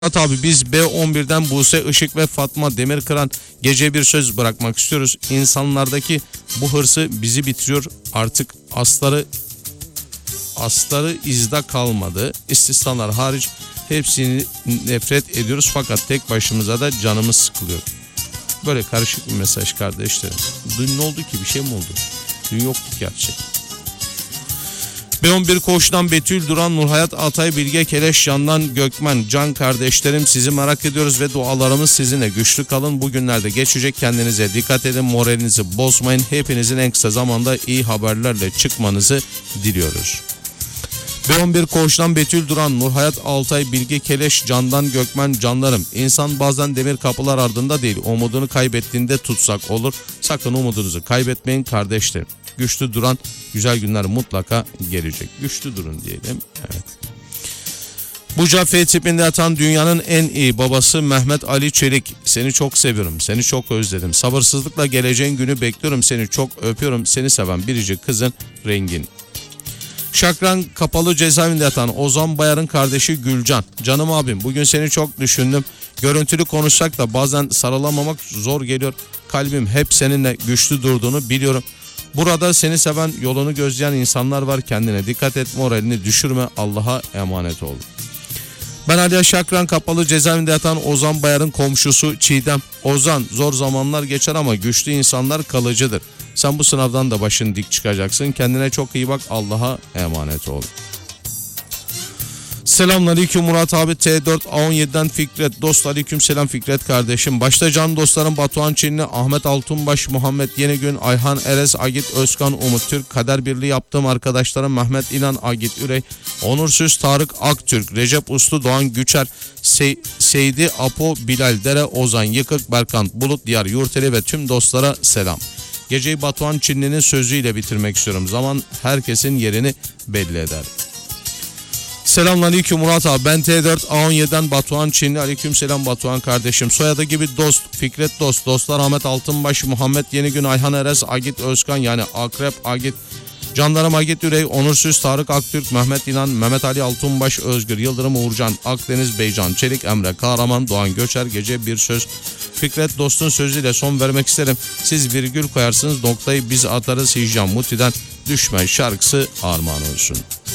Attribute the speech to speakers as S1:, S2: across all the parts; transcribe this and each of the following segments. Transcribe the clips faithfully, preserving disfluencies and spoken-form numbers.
S1: Abi biz B on birden Buse Işık ve Fatma Demirkıran gece bir söz bırakmak istiyoruz. İnsanlardaki bu hırsı bizi bitiriyor. Artık asları asları izde kalmadı. İstisnalar hariç hepsini nefret ediyoruz. Fakat tek başımıza da canımız sıkılıyor. Böyle karışık bir mesaj kardeşlerim. Dün ne oldu ki? Bir şey mi oldu? Dün yoktu ki gerçek. B on bir Koğuş'tan Betül Duran, Nurhayat Altay, Bilge Keleş, Candan Gökmen, Can kardeşlerim sizi merak ediyoruz ve dualarımız sizinle. Güçlü kalın, bugünlerde geçecek, kendinize dikkat edin, moralinizi bozmayın. Hepinizin en kısa zamanda iyi haberlerle çıkmanızı diliyoruz. B on bir Koğuş'tan Betül Duran, Nurhayat Altay, Bilge Keleş, Candan Gökmen, canlarım. İnsan bazen demir kapılar ardında değil, umudunu kaybettiğinde tutsak olur. Sakın umudunuzu kaybetmeyin kardeşlerim. Güçlü duran güzel günler mutlaka gelecek. Güçlü durun diyelim. Evet. Buca F tipinde yatan dünyanın en iyi babası Mehmet Ali Çelik. Seni çok seviyorum. Seni çok özledim. Sabırsızlıkla geleceğin günü bekliyorum. Seni çok öpüyorum. Seni seven biricik kızın Rengin. Şakran Kapalı Cezaevinde yatan Ozan Bayar'ın kardeşi Gülcan. Canım abim, bugün seni çok düşündüm. Görüntülü konuşsak da bazen sarılamamak zor geliyor. Kalbim hep seninle, güçlü durduğunu biliyorum. Burada seni seven, yolunu gözleyen insanlar var. Kendine dikkat et, moralini düşürme, Allah'a emanet ol. Ben Ali Şakran Kapalı Cezaevinde yatan Ozan Bayar'ın komşusu Çiğdem. Ozan, zor zamanlar geçer ama güçlü insanlar kalıcıdır. Sen bu sınavdan da başın dik çıkacaksın. Kendine çok iyi bak, Allah'a emanet ol. Selamünaleyküm Murat abi. T dört A on yedi'den Fikret dost, aleyküm selam Fikret kardeşim. Başta can dostlarım Batuhan Çinli, Ahmet Altunbaş, Muhammed Yenigün, Ayhan Erez, Agit Özkan, Umut Türk, kader birliği yaptığım arkadaşlarım Mehmet İnan, Agit Ürey, Onursuz Tarık Aktürk, Recep Uslu, Doğan Güçer, Se Seydi Apo, Bilal Dere, Ozan Yıkık, Berkan Bulut, Diyar Yurteli ve tüm dostlara selam. Geceyi Batuhan Çinli'nin sözüyle bitirmek istiyorum. Zaman herkesin yerini belli eder. Selamünaleyküm Murat abi. Ben T dört A on yedi'den Batuhan Çinli. Aleyküm selam Batuhan kardeşim. Soyadı gibi dost, Fikret dost, dostlar Ahmet Altınbaş, Muhammed Yenigün, Ayhan Erez, Agit Özkan yani Akrep Agit, canlarım Agit Ürey, Onursuz Tarık Aktürk, Mehmet İnan, Mehmet Ali Altunbaş, Özgür Yıldırım, Uğurcan Akdeniz, Beycan Çelik, Emre Kahraman, Doğan Göçer. Gece bir söz. Fikret dostun sözüyle son vermek isterim. Siz virgül koyarsınız, noktayı biz atarız. Hicran Muti'den Düşme şarkısı armağan olsun.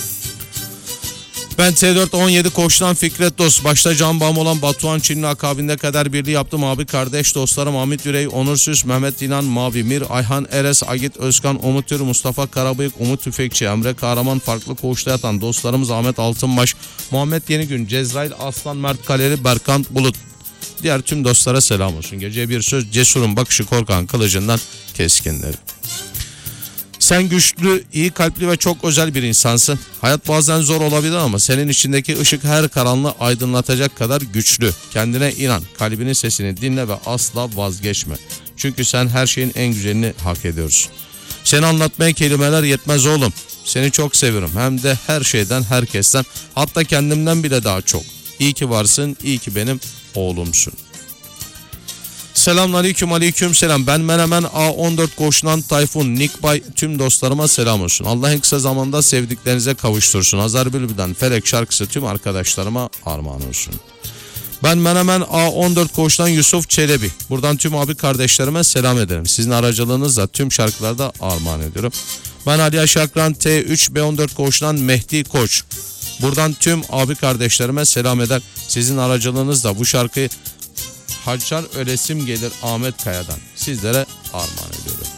S1: Ben T dört A on yedi Koç'tan Fikret dost. Başta can bağım olan Batuhan Çinli akabinde kader birliği yaptım abi kardeş dostlarım Ahmet Ürey, Onursuz, Mehmet İnan, Mavi Mir, Ayhan Eres, Agit Özkan, Umut Tür, Mustafa Karabıyık, Umut Tüfekçi, Emre Kahraman, farklı koğuşta yatan dostlarımız Ahmet Altınbaş, Muhammed Yenigün, Cezrail Aslan, Mert Kaleri, Berkant Bulut. Diğer tüm dostlara selam olsun. Geceye bir söz, cesurun bakışı korkan kılıcından keskinleri. Sen güçlü, iyi kalpli ve çok özel bir insansın. Hayat bazen zor olabilir ama senin içindeki ışık her karanlığı aydınlatacak kadar güçlü. Kendine inan, kalbinin sesini dinle ve asla vazgeçme. Çünkü sen her şeyin en güzelini hak ediyorsun. Seni anlatmaya kelimeler yetmez oğlum. Seni çok seviyorum. Hem de her şeyden, herkesten, hatta kendimden bile daha çok. İyi ki varsın, iyi ki benim oğlumsun. Selamünaleyküm, aleyküm selam. Ben Menemen A on dört Koğuş'tan Tayfun, Nick Bay, tüm dostlarıma selam olsun. Allah en kısa zamanda sevdiklerinize kavuştursun. Hazar Bülbül'den Felek şarkısı tüm arkadaşlarıma armağan olsun. Ben Menemen A on dört Koğuş'tan Yusuf Çelebi. Buradan tüm abi kardeşlerime selam ederim. Sizin aracılığınızla tüm şarkılarda armağan ediyorum. Ben Ali Şakran T üç B on dört Koğuş'tan Mehdi Koç. Buradan tüm abi kardeşlerime selam eder. Sizin aracılığınızla bu şarkıyı Haçar Ölesim Gelir Ahmet Kaya'dan sizlere armağan ediyorum.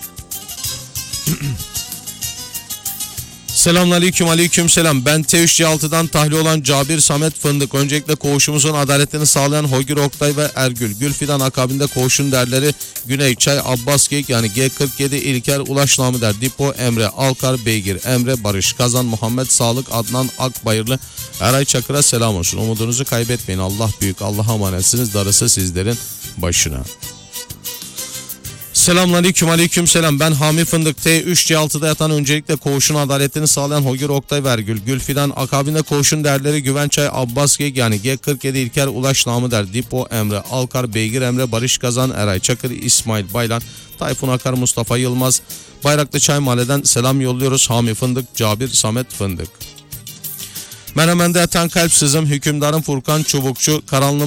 S1: Selamünaleyküm, aleyküm selam. Ben T üç C altı'dan tahliye olan Cabir Samet Fındık. Öncelikle koğuşumuzun adaletini sağlayan Hogir Oktay ve Ergül. Gülfidan akabinde koğuşun derleri Güney Çay, Abbas Geyik yani G kırk yedi, İlker Ulaş namı der. Dipo, Emre, Alkar, Beygir, Emre, Barış, Kazan, Muhammed Sağlık, Adnan Akbayırlı, Eray Çakır'a selam olsun. Umudunuzu kaybetmeyin. Allah büyük, Allah'a emanetsiniz. Darısı sizlerin başına. Selamünaleyküm, aleyküm selam. Ben Hami Fındık T üç C altı'da yatan öncelikle koğuşun adaletini sağlayan Hogir Oktay Vergül, Gülfidan akabinde koğuşun değerleri Güvençay, Abbas Geyik yani G kırk yedi, İlker Ulaş namı der. Dipo, Emre, Alkar, Beygir, Emre, Barış Kazan, Eray Çakır, İsmail Baylan, Tayfun Akar, Mustafa Yılmaz, Bayraklı Çay Mahalle'den selam yolluyoruz. Hami Fındık, Cabir Samet Fındık. Menemen'de yatan kalp sızım, hükümdarın Furkan Çubukçu, karanlığın